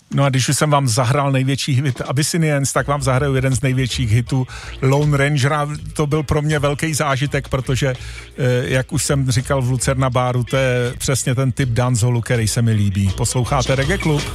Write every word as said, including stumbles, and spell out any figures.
No a když už jsem vám zahrál největší hit Abyssinians, tak vám zahraju jeden z největších hitů Lone Rangera. To byl pro mě velký zážitek, protože, jak už jsem říkal v Lucerna Baru, to je přesně ten typ dancehallu, který se mi líbí. Posloucháte Reggae Klub?